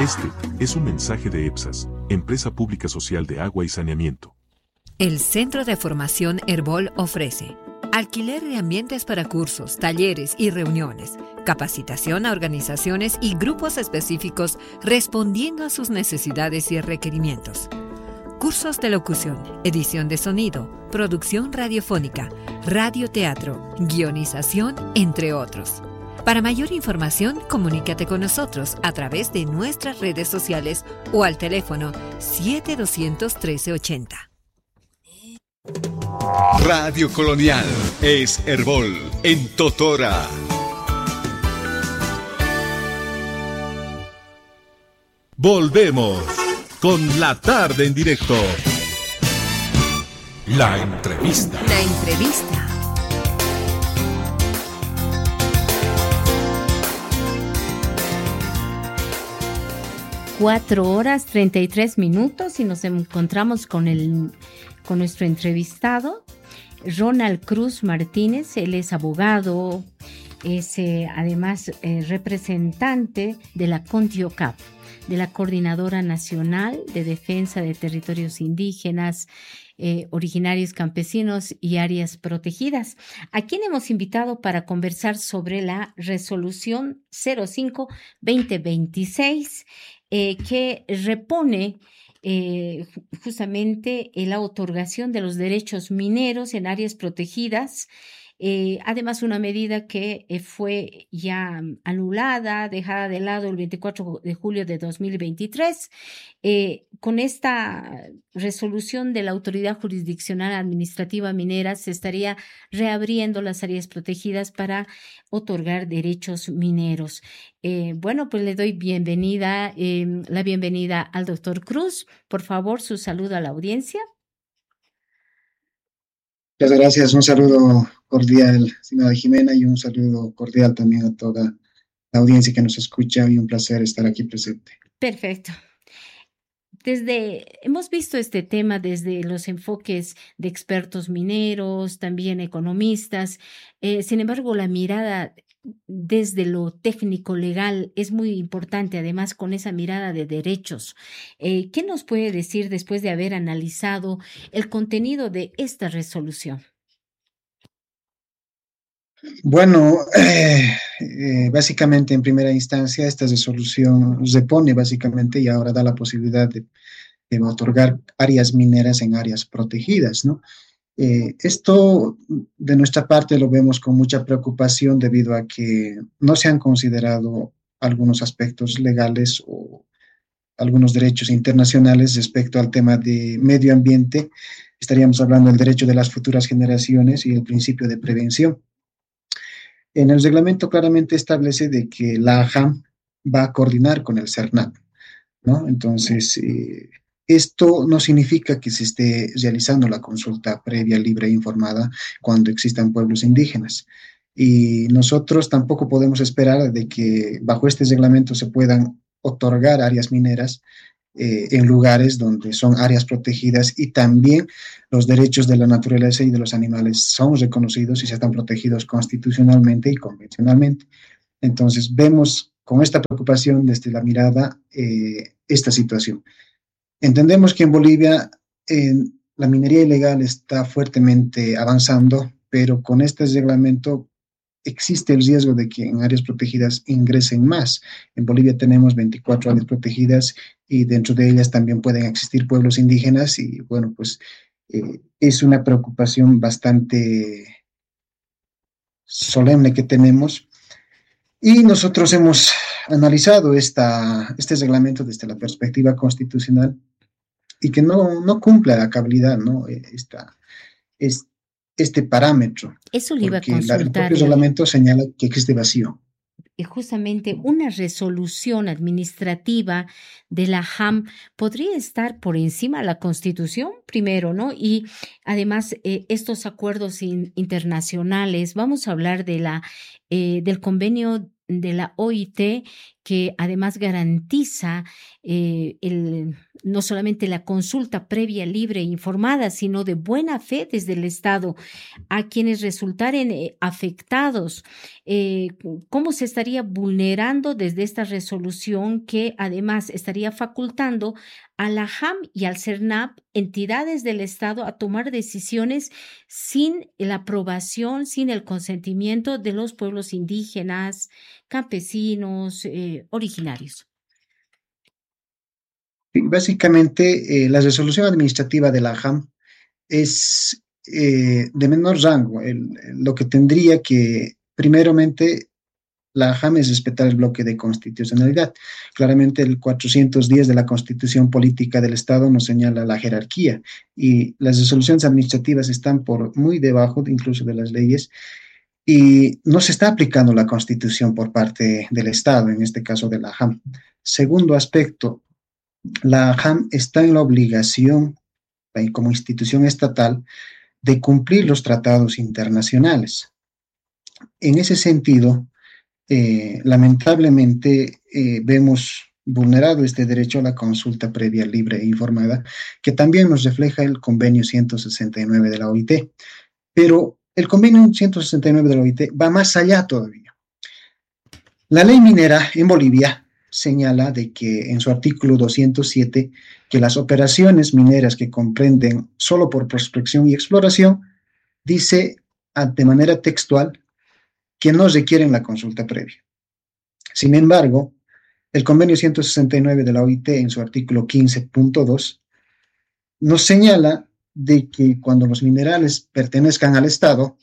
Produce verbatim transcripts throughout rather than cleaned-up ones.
Este es un mensaje de EPSAS, Empresa Pública Social de Agua y Saneamiento. El Centro de Formación Herbol ofrece alquiler de ambientes para cursos, talleres y reuniones, capacitación a organizaciones y grupos específicos respondiendo a sus necesidades y requerimientos. Cursos de locución, edición de sonido, producción radiofónica, radioteatro, guionización, entre otros. Para mayor información, comunícate con nosotros a través de nuestras redes sociales o al teléfono siete dos cero cero, uno tres ocho cero. Radio Colonial es Herbol en Totora. Volvemos con la tarde en directo. La entrevista. La entrevista. Cuatro horas treinta y tres minutos y nos encontramos con el con nuestro entrevistado, Ronald Cruz Martínez. Él es abogado, es eh, además eh, representante de la CONTIOCAP, de la Coordinadora Nacional de Defensa de Territorios Indígenas, eh, Originarios Campesinos y Áreas Protegidas, a quien hemos invitado para conversar sobre la resolución cero cinco guión veinte veintiséis, eh, que repone Eh, justamente eh, la otorgación de los derechos mineros en áreas protegidas. Eh, además, una medida que eh, fue ya anulada, dejada de lado el veinticuatro de julio de dos mil veintitrés. Eh, con esta resolución de la Autoridad Jurisdiccional Administrativa Minera se estaría reabriendo las áreas protegidas para otorgar derechos mineros. Eh, bueno, pues le doy bienvenida, eh, la bienvenida al doctor Cruz. Por favor, su saludo a la audiencia. Muchas gracias. Un saludo cordial, estimada Jimena, y un saludo cordial también a toda la audiencia que nos escucha, y un placer estar aquí presente. Perfecto. Desde, hemos visto este tema desde los enfoques de expertos mineros, también economistas. Eh, sin embargo, la mirada desde lo técnico legal es muy importante, además con esa mirada de derechos. Eh, ¿Qué nos puede decir después de haber analizado el contenido de esta resolución? Bueno, eh, eh, básicamente en primera instancia esta resolución repone básicamente y ahora da la posibilidad de, de otorgar áreas mineras en áreas protegidas, ¿no? Eh, esto de nuestra parte lo vemos con mucha preocupación debido a que no se han considerado algunos aspectos legales o algunos derechos internacionales respecto al tema de medio ambiente. Estaríamos hablando del derecho de las futuras generaciones y el principio de prevención. En el reglamento claramente establece de que la A J A M va a coordinar con el CERNAP, ¿no? Entonces, eh, esto no significa que se esté realizando la consulta previa, libre e informada cuando existan pueblos indígenas. Y nosotros tampoco podemos esperar de que bajo este reglamento se puedan otorgar áreas mineras eh, en lugares donde son áreas protegidas, y también los derechos de la naturaleza y de los animales son reconocidos y se están protegidos constitucionalmente y convencionalmente. Entonces, vemos con esta preocupación desde la mirada eh, esta situación. Entendemos que en Bolivia eh, la minería ilegal está fuertemente avanzando, pero con este reglamento existe el riesgo de que en áreas protegidas ingresen más. En Bolivia tenemos veinticuatro áreas protegidas y dentro de ellas también pueden existir pueblos indígenas, y bueno, pues eh, es una preocupación bastante solemne que tenemos. Y nosotros hemos analizado esta, este reglamento desde la perspectiva constitucional y que no, no cumple a cabalidad, ¿no? Esta, es, este parámetro. Eso le iba a porque consultar. la, el propio reglamento señala que existe vacío. Y justamente una resolución administrativa de la A J A M podría estar por encima de la Constitución, primero, ¿no? Y además, eh, estos acuerdos in, internacionales, vamos a hablar de la, eh, del convenio de la O I T, que además garantiza eh, el, no solamente la consulta previa, libre e informada, sino de buena fe desde el Estado a quienes resultaren eh, afectados. Eh, ¿Cómo se estaría vulnerando desde esta resolución que además estaría facultando a la J A M y al CERNAP, entidades del Estado, a tomar decisiones sin la aprobación, sin el consentimiento de los pueblos indígenas, campesinos, eh, originarios? Básicamente, eh, la resolución administrativa de la J A M es eh, de menor rango. El, lo que tendría que, primeramente, la J A M es respetar el bloque de constitucionalidad. Claramente el cuatrocientos diez de la Constitución Política del Estado nos señala la jerarquía y las resoluciones administrativas están por muy debajo de, incluso de las leyes, y no se está aplicando la Constitución por parte del Estado, en este caso de la J A M. Segundo aspecto, la J A M está en la obligación, como institución estatal, de cumplir los tratados internacionales. En ese sentido, eh, lamentablemente eh, vemos vulnerado este derecho a la consulta previa, libre e informada, que también nos refleja el convenio ciento sesenta y nueve de la O I T. Pero el convenio ciento sesenta y nueve de la O I T va más allá todavía. La ley minera en Bolivia señala de que en su artículo doscientos siete que las operaciones mineras que comprenden solo por prospección y exploración, dice de manera textual que no requieren la consulta previa. Sin embargo, el convenio ciento sesenta y nueve de la O I T en su artículo quince punto dos nos señala de que cuando los minerales pertenezcan al Estado,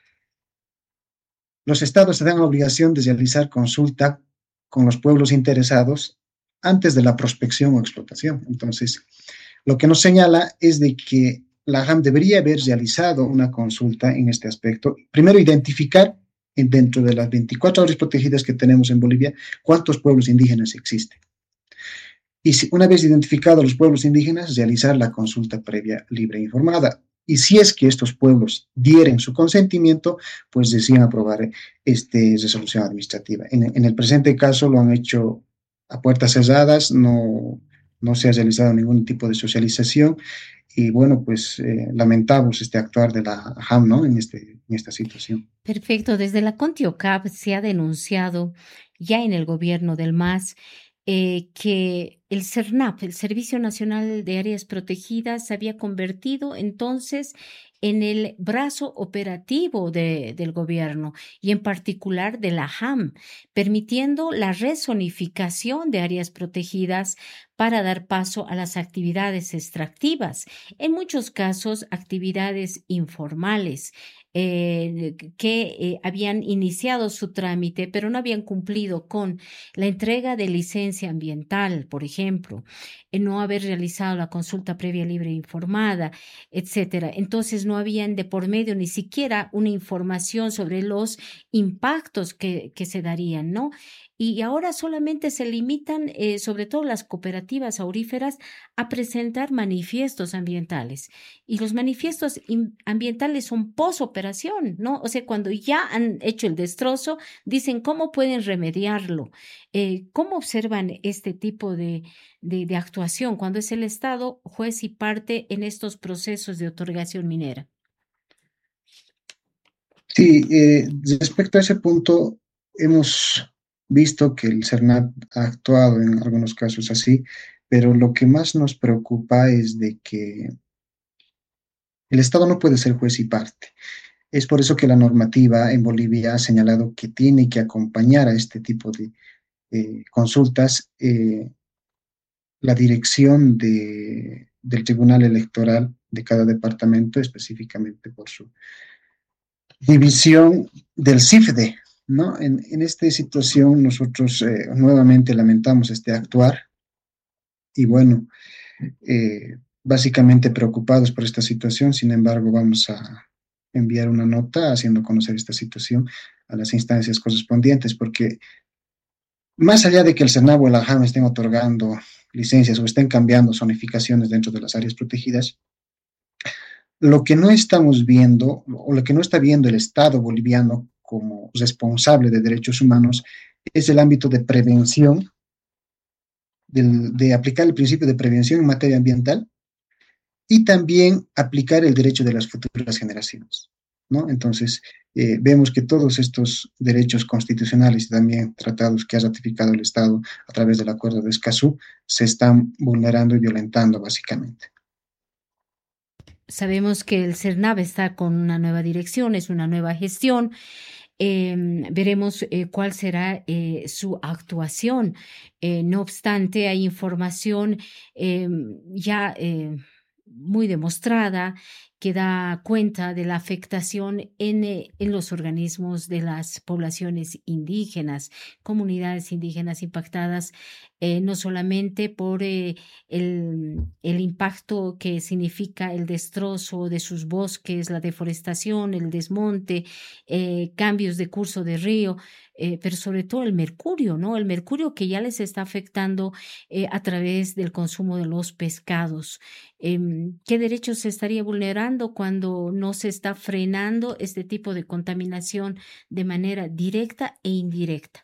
los Estados tendrán la obligación de realizar consulta con los pueblos interesados antes de la prospección o explotación. Entonces, lo que nos señala es de que la J A M debería haber realizado una consulta en este aspecto. Primero, identificar dentro de las veinticuatro áreas protegidas que tenemos en Bolivia cuántos pueblos indígenas existen. Y si, una vez identificados los pueblos indígenas, realizar la consulta previa, libre e informada. Y si es que estos pueblos dieren su consentimiento, pues decían aprobar esta resolución administrativa. En, en el presente caso lo han hecho a puertas cerradas, no, no se ha realizado ningún tipo de socialización y bueno, pues eh, lamentamos este actuar de la J A M, ¿no? en, este, en esta situación. Perfecto. Desde la CONTIOCAP se ha denunciado ya en el gobierno del M A S Eh, que el CERNAP, el Servicio Nacional de Áreas Protegidas, se había convertido entonces en el brazo operativo de, del gobierno y en particular de la J A M, permitiendo la rezonificación de áreas protegidas para dar paso a las actividades extractivas, en muchos casos actividades informales, Eh, que eh, habían iniciado su trámite, pero no habían cumplido con la entrega de licencia ambiental, por ejemplo, eh, no haber realizado la consulta previa, libre e informada, etcétera. Entonces no habían de por medio ni siquiera una información sobre los impactos que, que se darían, ¿no? Y ahora solamente se limitan, eh, sobre todo las cooperativas auríferas, a presentar manifiestos ambientales. Y los manifiestos ambientales son posoperación, ¿no? O sea, cuando ya han hecho el destrozo, dicen cómo pueden remediarlo. Eh, ¿Cómo observan este tipo de, de, de actuación cuando es el Estado juez y parte en estos procesos de otorgación minera? Sí, eh, respecto a ese punto, hemos visto que el CERNAP ha actuado en algunos casos así, pero lo que más nos preocupa es de que el Estado no puede ser juez y parte. Es por eso que la normativa en Bolivia ha señalado que tiene que acompañar a este tipo de eh, consultas eh, la dirección de, del Tribunal Electoral de cada departamento, específicamente por su división del C I F D E. ¿No? En, en esta situación nosotros eh, nuevamente lamentamos este actuar y bueno, eh, básicamente preocupados por esta situación. Sin embargo, vamos a enviar una nota haciendo conocer esta situación a las instancias correspondientes, porque más allá de que el CERNAP o la J A M estén otorgando licencias o estén cambiando zonificaciones dentro de las áreas protegidas, lo que no estamos viendo o lo que no está viendo el Estado boliviano como responsable de derechos humanos es el ámbito de prevención del, de aplicar el principio de prevención en materia ambiental y también aplicar el derecho de las futuras generaciones, ¿no? Entonces, eh, vemos que todos estos derechos constitucionales y también tratados que ha ratificado el Estado a través del Acuerdo de Escazú se están vulnerando y violentando básicamente. Sabemos que el CERNAV está con una nueva dirección, es una nueva gestión. Eh, veremos eh, cuál será eh, su actuación. Eh, no obstante, hay información eh, ya eh, muy demostrada que da cuenta de la afectación en, en los organismos de las poblaciones indígenas, comunidades indígenas impactadas eh, no solamente por eh, el, el impacto que significa el destrozo de sus bosques, la deforestación, el desmonte, eh, cambios de curso de río, eh, pero sobre todo el mercurio, ¿no? El mercurio que ya les está afectando eh, a través del consumo de los pescados. Eh, ¿Qué derechos se estaría vulnerando cuando no se está frenando este tipo de contaminación de manera directa e indirecta?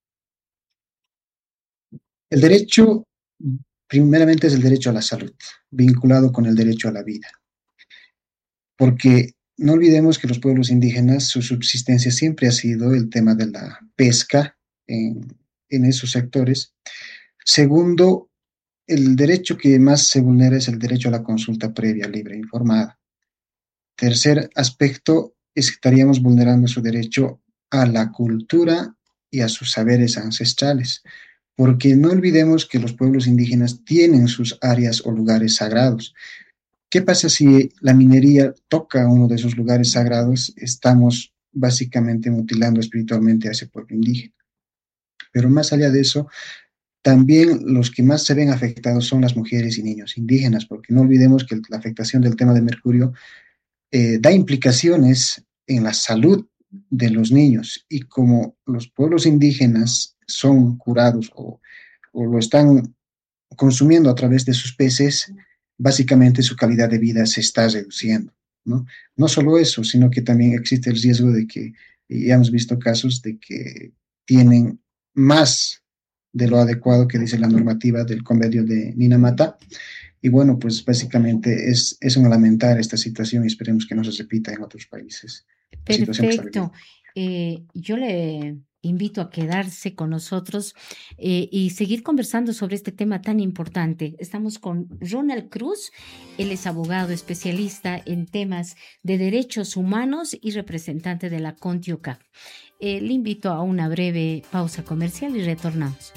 El derecho, primeramente, es el derecho a la salud, vinculado con el derecho a la vida. Porque no olvidemos que los pueblos indígenas, su subsistencia siempre ha sido el tema de la pesca en, en esos sectores. Segundo, el derecho que más se vulnera es el derecho a la consulta previa, libre e informada. Tercer aspecto, es que estaríamos vulnerando su derecho a la cultura y a sus saberes ancestrales, porque no olvidemos que los pueblos indígenas tienen sus áreas o lugares sagrados. ¿Qué pasa si la minería toca uno de esos lugares sagrados? Estamos básicamente mutilando espiritualmente a ese pueblo indígena. Pero más allá de eso, también los que más se ven afectados son las mujeres y niños indígenas, porque no olvidemos que la afectación del tema de mercurio eh, da implicaciones en la salud de los niños, y como los pueblos indígenas son curados o, o lo están consumiendo a través de sus peces, básicamente su calidad de vida se está reduciendo, ¿no? No solo eso, sino que también existe el riesgo de que, ya hemos visto casos de que tienen más de lo adecuado que dice la normativa del convenio de Minamata, y bueno, pues básicamente es, es un lamentar esta situación y esperemos que no se repita en otros países. Perfecto. Eh, yo le invito a quedarse con nosotros eh, y seguir conversando sobre este tema tan importante. Estamos con Ronald Cruz, él es abogado especialista en temas de derechos humanos y representante de la CONTIUCAF. Eh, le invito a una breve pausa comercial y retornamos.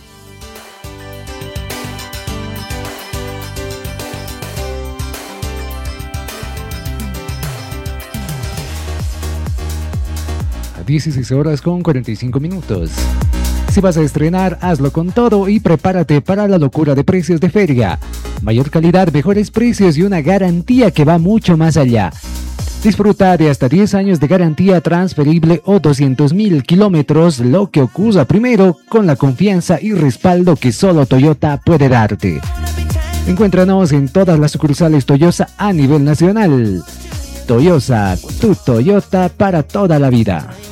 dieciséis horas con cuarenta y cinco minutos. Si vas a estrenar, hazlo con todo y prepárate para la locura de precios de feria. Mayor calidad, mejores precios y una garantía que va mucho más allá. Disfruta de hasta diez años de garantía transferible o doscientos mil kilómetros, lo que ocurra primero, con la confianza y respaldo que solo Toyota puede darte. Encuéntranos en todas las sucursales Toyota a nivel nacional. Toyota, tu Toyota para toda la vida.